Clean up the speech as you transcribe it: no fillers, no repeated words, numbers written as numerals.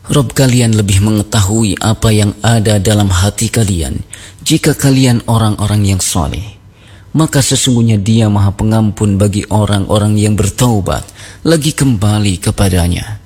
Rabb kalian lebih mengetahui apa yang ada dalam hati kalian. Jika kalian orang-orang yang saleh, maka sesungguhnya Dia Maha Pengampun bagi orang-orang yang bertaubat lagi kembali kepadanya.